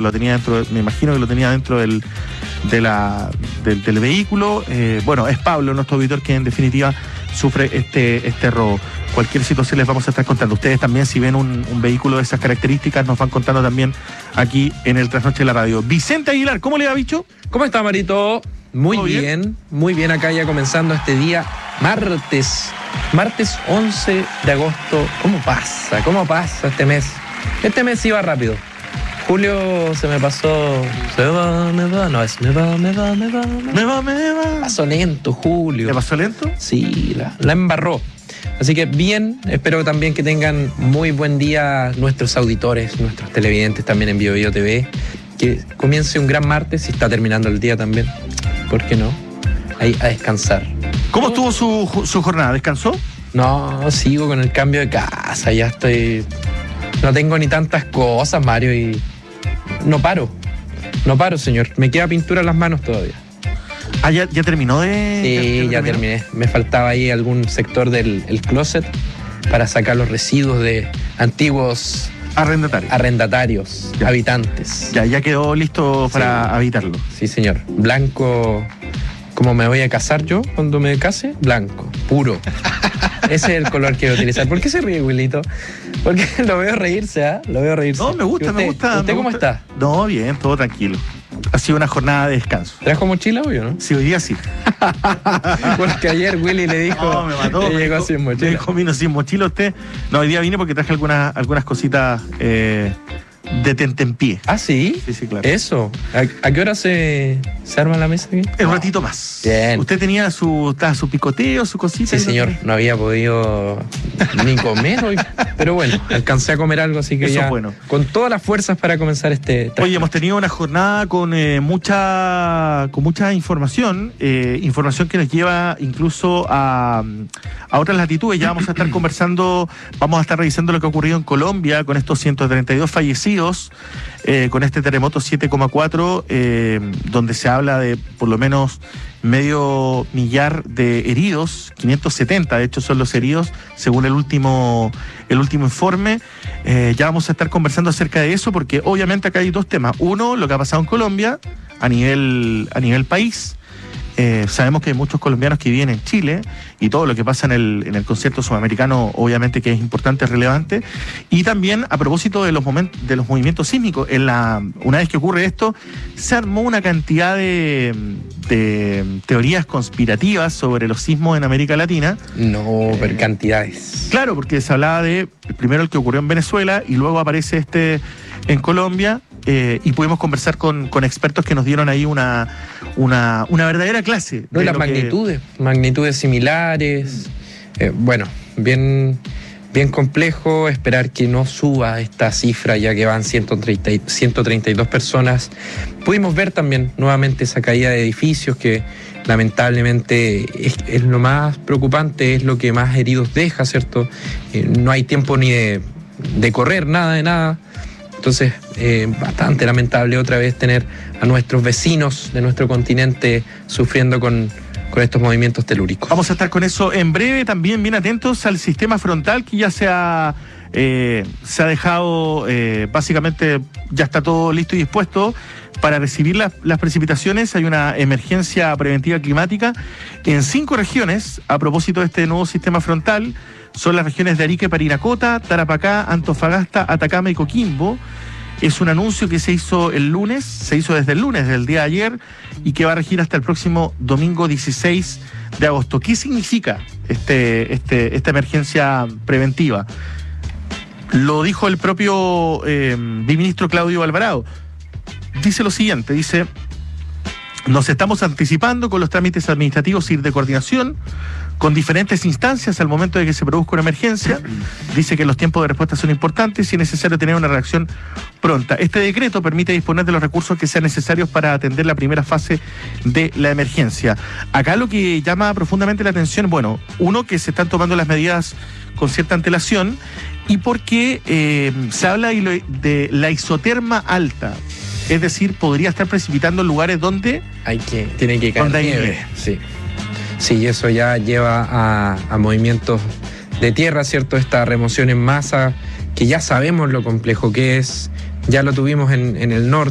lo tenía dentro, me imagino que lo tenía dentro del vehículo. Bueno, es Pablo, nuestro auditor, que en definitiva sufre este robo. Cualquier situación les vamos a estar contando. Ustedes también, si ven un vehículo de esas características, nos van contando también aquí en el Trasnoche de la Radio. Vicente Aguilar, ¿cómo le va, bicho? ¿Cómo está, Marito? Muy bien, muy bien acá ya comenzando este día, martes 11 de agosto. ¿Cómo pasa este mes? Este mes iba rápido. Julio se me pasó, me va. Pasó lento, Julio. ¿Le pasó lento? Sí, la embarró. Así que bien, espero también que tengan muy buen día nuestros auditores, nuestros televidentes también en Bio TV. Que comience un gran martes y está terminando el día también. ¿Por qué no? Ahí a descansar. ¿Cómo estuvo su jornada? ¿Descansó? No, sigo con el cambio de casa, ya estoy... No tengo ni tantas cosas, Mario, y no paro, señor. Me queda pintura en las manos todavía. Ah, ¿ya terminó de...? Sí, ya terminé. Me faltaba ahí algún sector del closet para sacar los residuos de antiguos... Arrendatarios, ya. Habitantes. Ya quedó listo para habitarlo. Sí, señor. Blanco, como me voy a casar yo cuando me case, blanco, puro. Ese es el color que voy a utilizar. ¿Por qué se ríe, Wilito? Porque lo veo reírse, ¿ah? Lo veo reírse. No, me gusta. ¿Usted cómo está? No, bien, todo tranquilo. Ha sido una jornada de descanso. ¿Trajo mochila hoy o no? Sí, hoy día sí. Porque ayer Willy le dijo... No, me mató. Que llegó sin mochila. Me dijo, vino sin mochila usted. No, hoy día vine porque traje algunas cositas de tentempié. ¿Ah, sí? Sí, claro. Eso. ¿A qué hora se arma la mesa aquí? Un ratito más. Bien. ¿Usted tenía su picoteo, su cosita? Sí, señor. No había podido ni comer hoy. Pero bueno, alcancé a comer algo, así que eso ya... Bueno. Con todas las fuerzas para comenzar este... Oye, hemos tenido una jornada con mucha información. Información que nos lleva incluso a otras latitudes. Ya vamos a estar conversando, vamos a estar revisando lo que ha ocurrido en Colombia con estos 132 fallecidos. Con este terremoto 7,4, donde se habla de por lo menos 500,000 de heridos, 570 de hecho son los heridos, según el último informe. Ya vamos a estar conversando acerca de eso, porque obviamente acá hay dos temas. Uno, lo que ha pasado en Colombia a nivel país. Sabemos que hay muchos colombianos que viven en Chile y todo lo que pasa en el concierto sudamericano obviamente que es importante, es relevante. Y también a propósito de los movimientos sísmicos, una vez que ocurre esto, se armó una cantidad de teorías conspirativas sobre los sismos en América Latina. No, pero cantidades. Claro, porque se hablaba de primero el que ocurrió en Venezuela y luego aparece en Colombia. Y pudimos conversar con expertos que nos dieron ahí una verdadera clase. No, y las magnitudes similares. Bueno, bien complejo esperar que no suba esta cifra, ya que van 132 personas. Pudimos ver también nuevamente esa caída de edificios que lamentablemente es lo más preocupante, es lo que más heridos deja, ¿cierto? No hay tiempo ni de correr, nada de nada. Entonces, bastante lamentable otra vez tener a nuestros vecinos de nuestro continente sufriendo con estos movimientos telúricos. Vamos a estar con eso en breve, también bien atentos al sistema frontal que ya se ha dejado, básicamente ya está todo listo y dispuesto para recibir las precipitaciones. Hay una emergencia preventiva climática en 5 regiones a propósito de este nuevo sistema frontal. Son las regiones de Arica, Parinacota, Tarapacá, Antofagasta, Atacama y Coquimbo. Es un anuncio que se hizo desde el lunes, desde el día de ayer, y que va a regir hasta el próximo domingo 16 de agosto. ¿Qué significa esta emergencia preventiva? Lo dijo el propio viceministro Claudio Alvarado. Dice lo siguiente, nos estamos anticipando con los trámites administrativos y de coordinación con diferentes instancias al momento de que se produzca una emergencia. Dice que los tiempos de respuesta son importantes y es necesario tener una reacción pronta. Este decreto permite disponer de los recursos que sean necesarios para atender la primera fase de la emergencia. Acá lo que llama profundamente la atención, bueno, uno, que se están tomando las medidas con cierta antelación, y porque se habla de la isoterma alta. Es decir, podría estar precipitando en lugares donde tiene que caer nieve. Sí, eso ya lleva a movimientos de tierra, ¿cierto? Esta remoción en masa, que ya sabemos lo complejo que es, ya lo tuvimos en el norte.